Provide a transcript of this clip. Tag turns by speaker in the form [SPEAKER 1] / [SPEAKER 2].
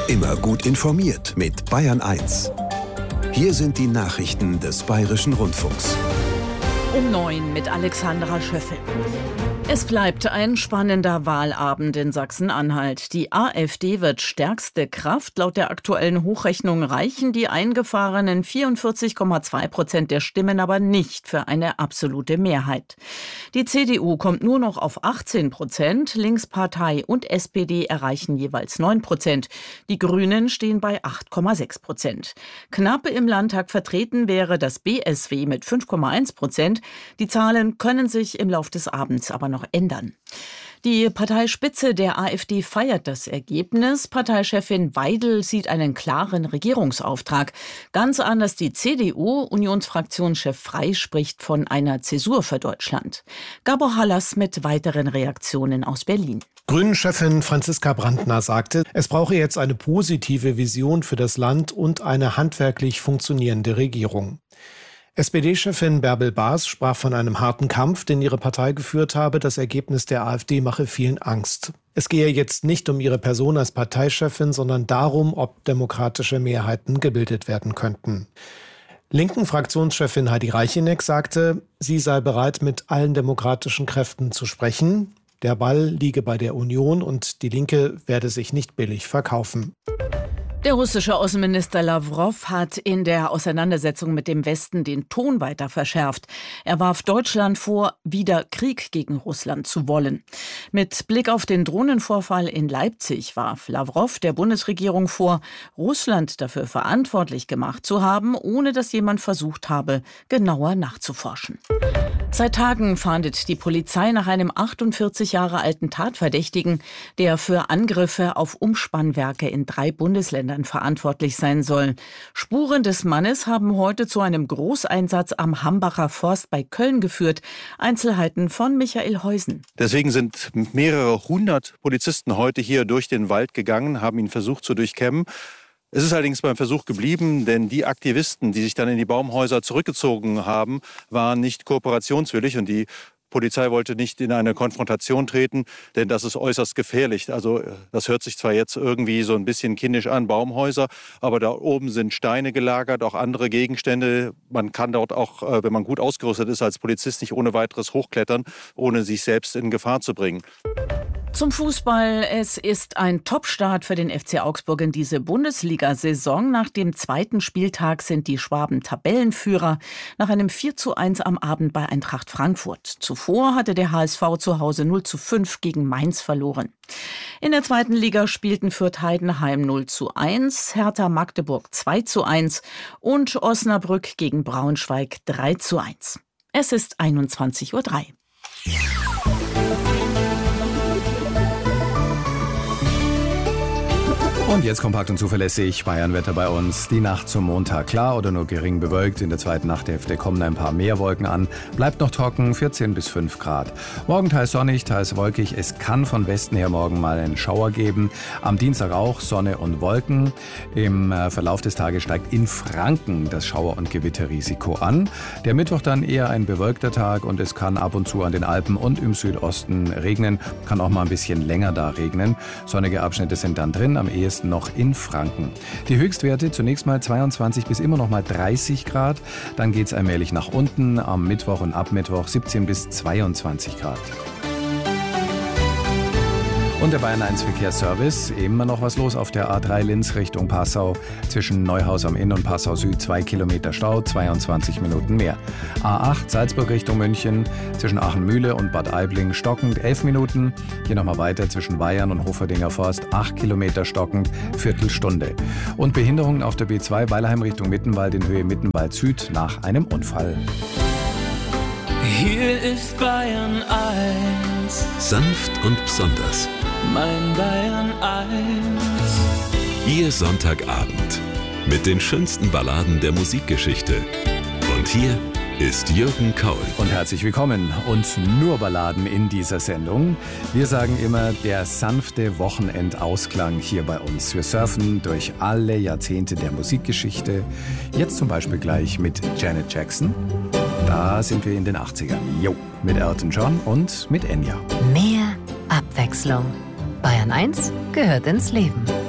[SPEAKER 1] Immer gut informiert mit Bayern 1. Hier sind die Nachrichten des Bayerischen Rundfunks.
[SPEAKER 2] Um 9 mit Alexandra Schöffel. Es bleibt ein spannender Wahlabend in Sachsen-Anhalt. Die AfD wird stärkste Kraft. Laut der aktuellen Hochrechnung reichen die eingefahrenen 44,2% der Stimmen aber nicht für eine absolute Mehrheit. Die CDU kommt nur noch auf 18%. Linkspartei und SPD erreichen jeweils 9%. Die Grünen stehen bei 8,6%. Knapp im Landtag vertreten wäre das BSW mit 5,1%. Die Zahlen können sich im Lauf des Abends aber noch ändern. Die Parteispitze der AfD feiert das Ergebnis. Parteichefin Weidel sieht einen klaren Regierungsauftrag. Ganz anders die CDU. Unionsfraktionschef Frey spricht von einer Zäsur für Deutschland. Gabor Hallas mit weiteren Reaktionen aus Berlin.
[SPEAKER 3] Grünen-Chefin Franziska Brandner sagte, es brauche jetzt eine positive Vision für das Land und eine handwerklich funktionierende Regierung. SPD-Chefin Bärbel Baas sprach von einem harten Kampf, den ihre Partei geführt habe. Das Ergebnis der AfD mache vielen Angst. Es gehe jetzt nicht um ihre Person als Parteichefin, sondern darum, ob demokratische Mehrheiten gebildet werden könnten. Linken Fraktionschefin Heidi Reicheneck sagte, sie sei bereit, mit allen demokratischen Kräften zu sprechen. Der Ball liege bei der Union und die Linke werde sich nicht billig verkaufen.
[SPEAKER 2] Der russische Außenminister Lawrow hat in der Auseinandersetzung mit dem Westen den Ton weiter verschärft. Er warf Deutschland vor, wieder Krieg gegen Russland zu wollen. Mit Blick auf den Drohnenvorfall in Leipzig warf Lawrow der Bundesregierung vor, Russland dafür verantwortlich gemacht zu haben, ohne dass jemand versucht habe, genauer nachzuforschen. Seit Tagen fahndet die Polizei nach einem 48 Jahre alten Tatverdächtigen, der für Angriffe auf Umspannwerke in 3 Bundesländern verantwortlich sein soll. Spuren des Mannes haben heute zu einem Großeinsatz am Hambacher Forst bei Köln geführt. Einzelheiten von Michael Heusen.
[SPEAKER 4] Deswegen sind mehrere hundert Polizisten heute hier durch den Wald gegangen, haben ihn versucht zu durchkämmen. Es ist allerdings beim Versuch geblieben, denn die Aktivisten, die sich dann in die Baumhäuser zurückgezogen haben, waren nicht kooperationswillig und die Polizei wollte nicht in eine Konfrontation treten, denn das ist äußerst gefährlich. Also das hört sich zwar jetzt irgendwie so ein bisschen kindisch an, Baumhäuser, aber da oben sind Steine gelagert, auch andere Gegenstände. Man kann dort auch, wenn man gut ausgerüstet ist, als Polizist nicht ohne weiteres hochklettern, ohne sich selbst in Gefahr zu bringen.
[SPEAKER 2] Zum Fußball. Es ist ein Top-Start für den FC Augsburg in diese Bundesliga-Saison. Nach dem 2. Spieltag sind die Schwaben Tabellenführer nach einem 4:1 am Abend bei Eintracht Frankfurt. Zuvor hatte der HSV zu Hause 0:5 gegen Mainz verloren. In der 2. Liga spielten Fürth-Heidenheim 0:1, Hertha Magdeburg 2:1 und Osnabrück gegen Braunschweig 3:1. Es ist 21:03 Uhr.
[SPEAKER 5] Und jetzt kompakt und zuverlässig Bayernwetter bei uns. Die Nacht zum Montag klar oder nur gering bewölkt. In der zweiten Nachthälfte kommen ein paar mehr Wolken an. Bleibt noch trocken, 14 bis 5 Grad. Morgen teils sonnig, teils wolkig. Es kann von Westen her morgen mal einen Schauer geben. Am Dienstag auch Sonne und Wolken. Im Verlauf des Tages steigt in Franken das Schauer- und Gewitterrisiko an. Der Mittwoch dann eher ein bewölkter Tag und es kann ab und zu an den Alpen und im Südosten regnen. Kann auch mal ein bisschen länger da regnen. Sonnige Abschnitte sind dann drin, am ehesten noch in Franken. Die Höchstwerte zunächst mal 22 bis immer noch mal 30 Grad. Dann geht es allmählich nach unten am Mittwoch und ab Mittwoch 17 bis 22 Grad. Und der Bayern 1 Verkehrsservice, immer noch was los auf der A3 Linz Richtung Passau. Zwischen Neuhaus am Inn und Passau Süd 2 Kilometer Stau, 22 Minuten mehr. A8 Salzburg Richtung München, zwischen Aachen-Mühle und Bad Aibling stockend 11 Minuten. Hier nochmal weiter zwischen Weyern und Hoferdinger Forst 8 Kilometer stockend, Viertelstunde. Und Behinderungen auf der B2 Weilheim Richtung Mittenwald in Höhe Mittenwald Süd nach einem Unfall.
[SPEAKER 6] Hier ist Bayern 1.
[SPEAKER 1] Sanft und besonders.
[SPEAKER 6] Mein Bayern 1.
[SPEAKER 1] Ihr Sonntagabend mit den schönsten Balladen der Musikgeschichte. Und hier ist Jürgen Kaul.
[SPEAKER 5] Und herzlich willkommen und nur Balladen in dieser Sendung. Wir sagen immer, der sanfte Wochenendausklang hier bei uns. Wir surfen durch alle Jahrzehnte der Musikgeschichte. Jetzt zum Beispiel gleich mit Janet Jackson. Da sind wir in den 80ern. Jo, mit Elton John und mit Enya.
[SPEAKER 7] Mehr Abwechslung. Bayern 1 gehört ins Leben.